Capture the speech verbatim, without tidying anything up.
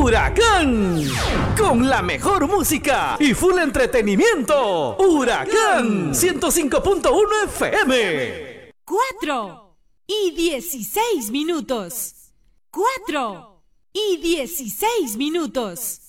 Huracán, con la mejor música y full entretenimiento. Huracán ciento cinco punto uno F M. Cuatro y dieciséis minutos. Cuatro y dieciséis minutos.